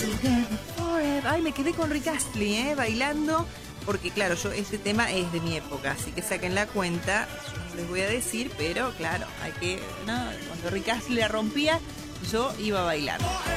Together forever. Ay, me quedé con Rick Astley, bailando. Porque claro, este tema es de mi época, así que saquen la cuenta. Yo no les voy a decir, pero claro, hay que, ¿no? Cuando Rick Astley la rompía, yo iba a bailar.